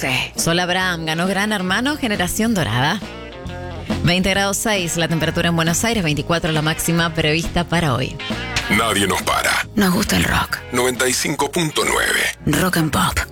sé. Sol Abraham ganó Gran Hermano Generación Dorada. 20 grados 6 la temperatura en Buenos Aires, 24 la máxima prevista para hoy. Nadie nos para. Nos gusta el rock. 95.9. Rock and Pop.